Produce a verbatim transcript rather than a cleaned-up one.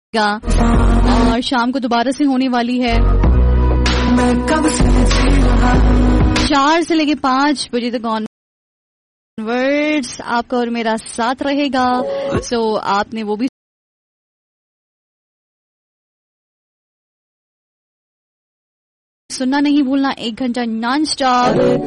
और शाम को दोबारा से होने वाली है चार से लेके पांच बजे तक ऑनवर्ड्स आपका और मेरा साथ रहेगा। सो आपने वो भी सुनना नहीं भूलना, एक घंटा नॉन स्टॉप